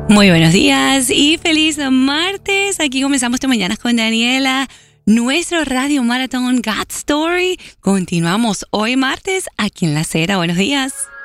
Muy buenos días y feliz martes. Aquí comenzamos esta mañana con Daniela, nuestro Radio Maratón God Story. Continuamos hoy martes aquí en La Acera. Buenos días.